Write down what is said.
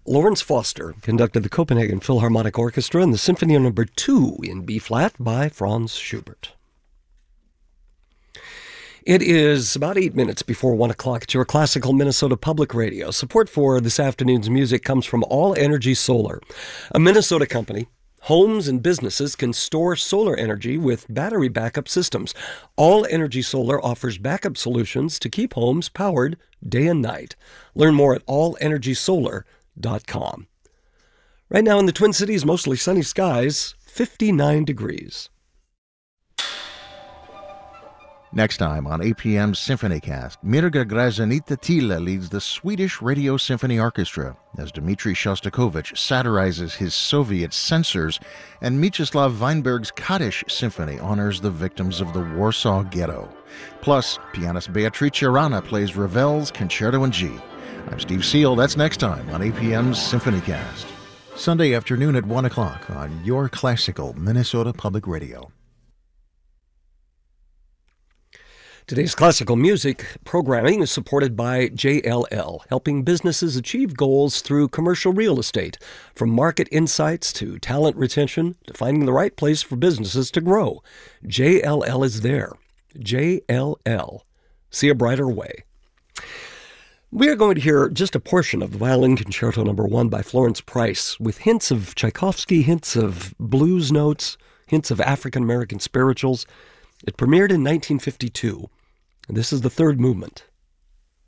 Lawrence Foster conducted the Copenhagen Philharmonic Orchestra in the Symphony No. 2 in B-flat by Franz Schubert. It is about 8 minutes before 1 o'clock at your Classical Minnesota Public Radio. Support for this afternoon's music comes from All Energy Solar, a Minnesota company. Homes and businesses can store solar energy with battery backup systems. All Energy Solar offers backup solutions to keep homes powered day and night. Learn more at allenergysolar.com. Right now in the Twin Cities, mostly sunny skies, 59 degrees. Next time on APM's SymphonyCast, Mirga Grazanita Tila leads the Swedish Radio Symphony Orchestra as Dmitri Shostakovich satirizes his Soviet censors and Mieczyslav Weinberg's Kaddish Symphony honors the victims of the Warsaw Ghetto. Plus, pianist Beatrice Rana plays Ravel's Concerto in G. I'm Steve Seal. That's next time on APM's SymphonyCast. Sunday afternoon at 1 o'clock on your classical Minnesota Public Radio. Today's classical music programming is supported by JLL, helping businesses achieve goals through commercial real estate, from market insights to talent retention to finding the right place for businesses to grow. JLL is there. JLL. See a brighter way. We are going to hear just a portion of the Violin Concerto No. 1 by Florence Price, with hints of Tchaikovsky, hints of blues notes, hints of African-American spirituals. It premiered in 1952, and this is the third movement.